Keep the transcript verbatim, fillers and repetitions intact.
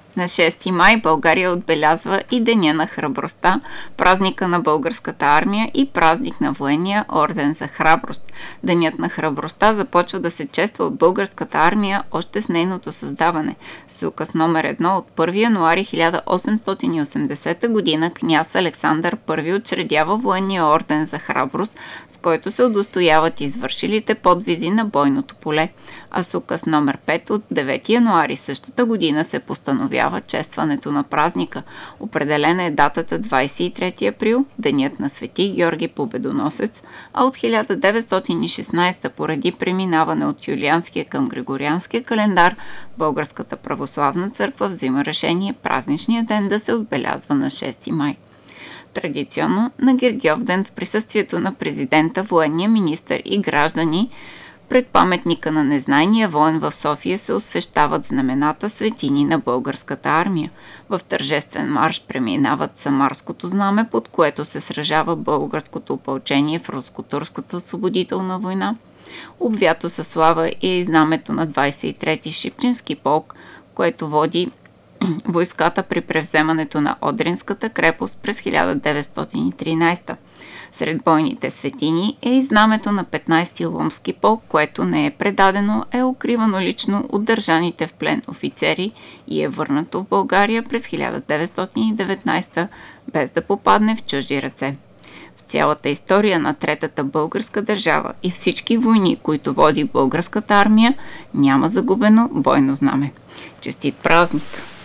На шести май България отбелязва и Деня на храбростта, празника на българската армия и празник на военния орден за храброст. Денят на храбростта започва да се чества от българската армия още с нейното създаване. С указ номер едно от първи януари хиляда осемстотин и осемдесета година княз Александър Първи учредява военния орден за храброст, с който се удостояват извършилите подвизи на бойното поле. А с указ номер пет от девети януари същата година се постановява честването на празника. Определена е датата двадесет и трети април, денят на Свети Георги Победоносец, а от хиляда деветстотин и шестнадесета поради преминаване от юлианския към григорианския календар, Българската православна църква взима решение празничния ден да се отбелязва на шести май. Традиционно на Гергьовден в присъствието на президента, военния министър и граждани пред паметника на незнайния воин в София се освещават знамената светини на българската армия. В тържествен марш преминават самарското знаме, под което се сражава българското опълчение в руско-турската освободителна война. Обвято със слава е и знамето на двадесет и трети Шипченски полк, което води войската при превземането на Одринската крепост през хиляда деветстотин и тринадесета. Сред бойните светини е и знамето на петнадесети Ломски полк, което не е предадено, е укривано лично от държаните в плен офицери и е върнато в България през хиляда деветстотин и деветнадесета, без да попадне в чужди ръце. В цялата история на Третата българска държава и всички войни, които води българската армия, няма загубено бойно знаме. Честит празник!